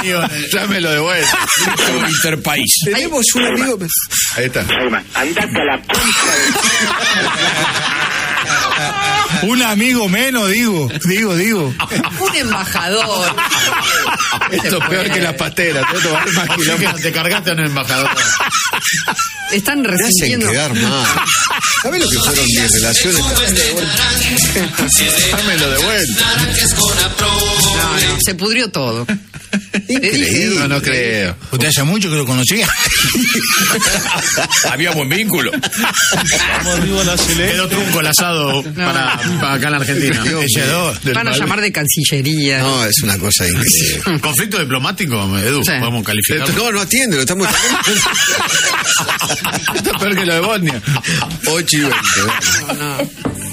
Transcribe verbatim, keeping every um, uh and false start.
Llámelo de vuelta. Interpaís. Tenemos un amigo. Ahí está. Andate a la concha de... Un amigo menos, digo, digo, digo. Un embajador. Esto es peor que las pateras. Esto va a ser más kilómetros. Te cargaste a un embajador. Están Me hacen resintiendo. quedar mal. ¿Sabes lo que fueron mis relaciones? Dámelo de vuelta. No, no, se pudrió todo. Increíble. No, no creo. Usted hace mucho que lo conocía. Había buen vínculo. Quedó trunco el asado para, para acá en la Argentina. Ese dos. Van a llamar de Cancillería. No, es una cosa increíble. Conflicto diplomático, Edu, Sí. podemos calificarlo. No, no atiende, lo estamos... Esto es peor que lo de Bosnia. ocho y veinte. No, no.